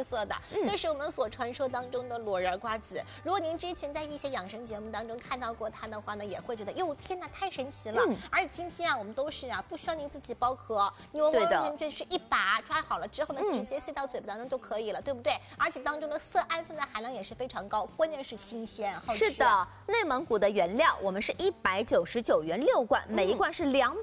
色的，就是我们所传说当中的裸仁瓜子。如果您之前在一些养生节目当中看到过它的话呢，也会觉得哟天哪，太神奇了！而且今天啊，我们都是啊，不需要您自己剥壳，你完完全全是一把抓好了之后呢，直接塞到嘴巴当中就可以了，对不对？而且当中的色氨酸的含量也是非常高，关键是新鲜好吃。 是的，内蒙古的原料我们是199元6罐，每一罐是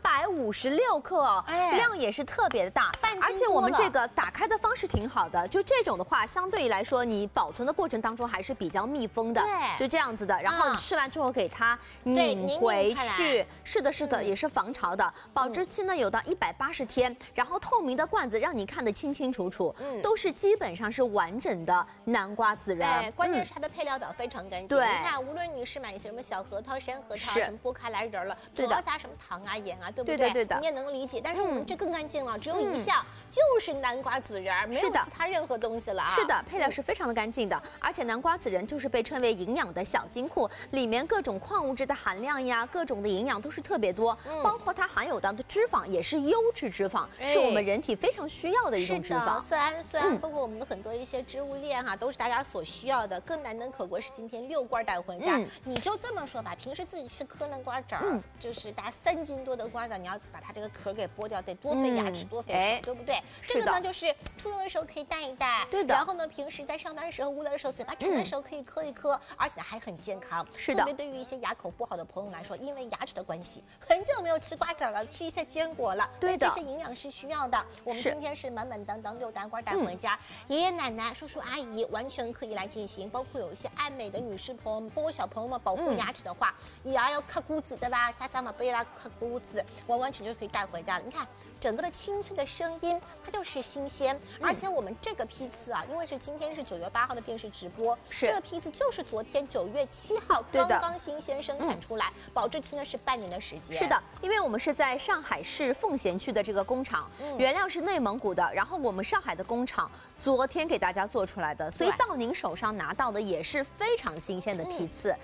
256克哦，量也是特别的大，而且我们这个打开的方式挺好的，就这种的话，相对来说你保存的过程当中还是比较密封的，就这样子的。然后你吃完之后给它拧回去，是的，是的，也是防潮的，保质期呢有到180天，然后透明的罐子让你看得清清楚楚，都是基本上是完整的南瓜孜仁。 对，关键是它的配料表非常干净。对，你看，无论你是买一些什么小核桃、山核桃，什么剥开来仁了，总要加什么糖啊、盐啊，对不对？对的，你也能理解。但是我们这更干净了，只有一项，就是南瓜孜仁，没有其他任何东西了啊。 是的，配料是非常的干净的，而且南瓜孜仁就是被称为营养的小金库，里面各种矿物质的含量呀，各种的营养都是特别多，包括它含有的脂肪也是优质脂肪，是我们人体非常需要的一种脂肪。 色氨酸，包括我们的很多一些植物链哈，都是大家所需要的。更难能可贵是今天6罐带回家，你就这么说吧，平时自己去嗑那瓜子儿，就是大3斤多的瓜子，你要把它这个壳给剥掉，得多费牙齿，多费手，对不对？这个呢就是出游的时候可以带一带，对的。然后呢，平时在上班的时候无聊的时候，嘴巴馋的时候可以嗑一嗑，而且还很健康。是的，特别对于一些牙口不好的朋友来说，因为牙齿的关系，很久没有吃瓜子了，吃一些坚果了，对的，这些营养是需要的。我们今天是满满当当6大瓜带回家，爷爷奶奶、叔叔阿姨完全可以来进行，包括有一些爱美的女士朋友们，包括小朋友们保护牙齿的话，牙要磕箍子，对吧？家长们不要磕箍子，完完全全可以带回家了。你看整个的清脆的声音，它就是新鲜，而且我们这个批次啊，因为是今天是9月8号的电视直播，这个批次就是昨天9月7号刚刚新鲜生产出来，保质期呢是半年的时间。 是的，因为我们是在上海市奉贤区的这个工厂，原料是内蒙古的，然后我们上海的工厂昨天给大家做出来的，所以到您手上拿到的也是非常新鲜的批次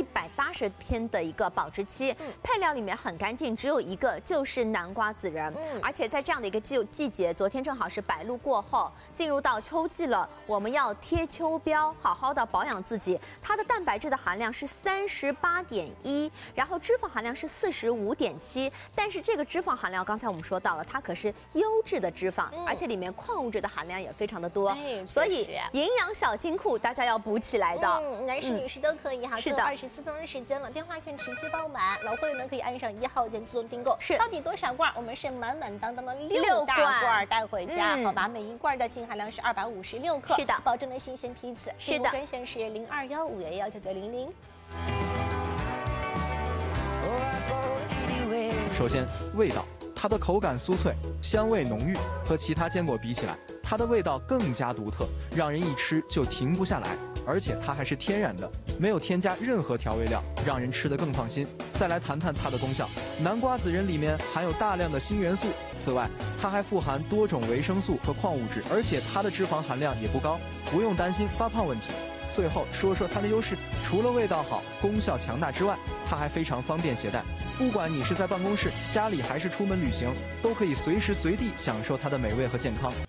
，180天的一个保质期，配料里面很干净，只有一个就是南瓜孜仁，而且在这样的一个季节，昨天正好是白露过后，进入到秋季了，我们要贴秋膘，好好的保养自己。它的蛋白质的含量是38.1，然后脂肪含量是45.7，但是这个脂肪含量刚才我们说到了，它可是优质的脂肪，而且里面矿物质的含量也非常的多，所以营养小金库大家要补起来的。 男士女士都可以哈，是的，24分钟时间了，电话线持续爆满，老会员呢可以按上1号键自动订购。是，到底多少罐？我们是满满当当的6大罐带回家，好吧？每一罐的净含量是256克，是的，保证的新鲜批次。是的，专线是0215119900。 首先，味道，它的口感酥脆，香味浓郁，和其他坚果比起来，它的味道更加独特，让人一吃就停不下来。而且它还是天然的，没有添加任何调味料，让人吃得更放心。再来谈谈它的功效，南瓜孜仁里面含有大量的锌元素，此外，它还富含多种维生素和矿物质，而且它的脂肪含量也不高，不用担心发胖问题。最后说说它的优势，除了味道好、功效强大之外，它还非常方便携带。不管你是在办公室、家里还是出门旅行，都可以随时随地享受它的美味和健康。